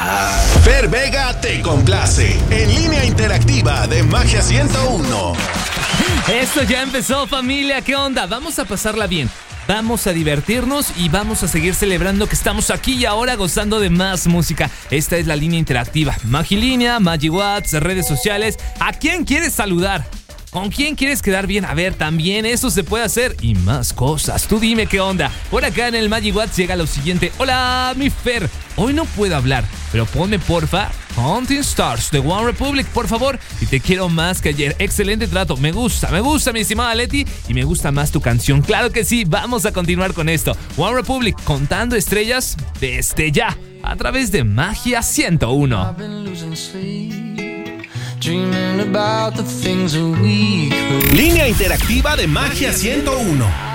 Fer Vega te complace en línea interactiva de Magia 101. Esto ya empezó, familia. ¿Qué onda? Vamos a pasarla bien. Vamos a divertirnos y vamos a seguir celebrando que estamos aquí y ahora gozando de más música. Esta es la línea interactiva. Magilínea, Magiwatts, redes sociales. ¿A quién quieres saludar? ¿Con quién quieres quedar bien? A ver, también eso se puede hacer y más cosas. Tú dime qué onda. Por acá en el Magiwatts llega lo siguiente. Hola, mi Fer. Hoy no puedo hablar, pero ponme porfa Counting Stars de One Republic, por favor. Y te quiero más que ayer. Excelente trato. Me gusta, mi estimada Leti. Y me gusta más tu canción. Claro que sí, vamos a continuar con esto. One Republic, contando estrellas desde ya, a través de Magia 101. Línea interactiva de Magia 101.